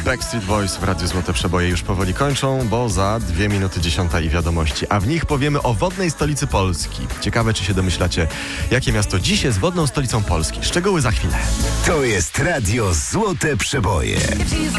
Backstreet Boys w Radiu Złote Przeboje już powoli kończą, bo za 2 minuty 10 i wiadomości. A w nich powiemy o wodnej stolicy Polski. Ciekawe, czy się domyślacie, jakie miasto dziś jest wodną stolicą Polski. Szczegóły za chwilę. To jest Radio Złote Przeboje.